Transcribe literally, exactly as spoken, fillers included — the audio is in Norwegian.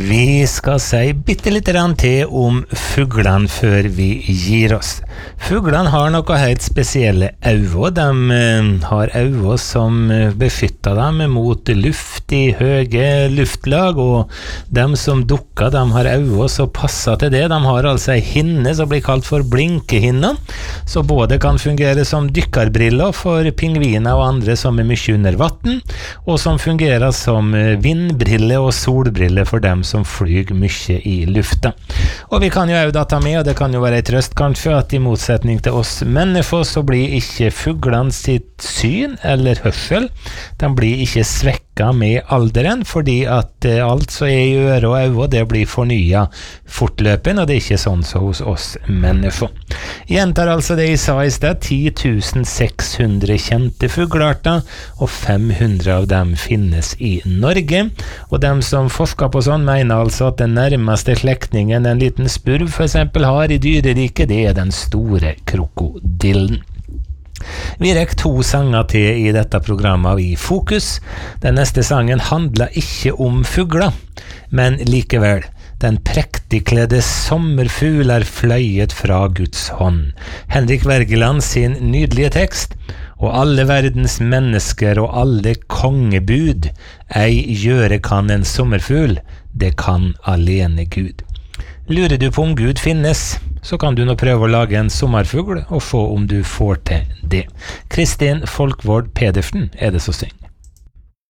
Vi skal si bitte litt til om fuglene før vi gir oss. Fuglene har noe helt spesielle øyne. De har øyne som beskytter dem mot luft i høye luftlag, og de som dukker, de har øyne som passer til det. De har altså en hinne som blir kalt for blinkehinne, så både kan fungere som dykkerbriller for pingviner og andre som er mye under vatten, og som fungerer som vindbriller og solbriller for dem som flyg mye i lufta. Og vi kan jo også ta med, og det kan jo være en trøst kanskje, at i motsetning til oss mennesker så blir ikke fuglene sitt syn eller hørsel, de blir ikke svekka med alderen, fordi at alt som er i øre og øyne, det blir fornyet fortløpende, og det er ikke sånn som hos oss mennesker. Gjentar altså det jeg sa i sted, ti tusen seks hundre kjente fuglearter, og fem hundre av dem finnes i Norge, og dem som forsker på sånn mener altså at den nærmeste slektningen en liten spurv for eksempel har i dyreriket, det er den store krokodillen. Vi rekker to sanger til i dette programmet i Fokus. Den neste sangen handler ikke om fugler, men likevel. Den prektigkledde sommerfugl er fløyet fra Guds hånd. Henrik Wergeland sin nydelige tekst. Og alle verdens mennesker og alle kongebud, ei gjøre kan en sommerfugl, det kan alene Gud. Lurer du på om Gud finnes, så kan du nå prøve å lage en sommerfugl og få om du får til det. Kristin Folkvord Pedersen er det som synger.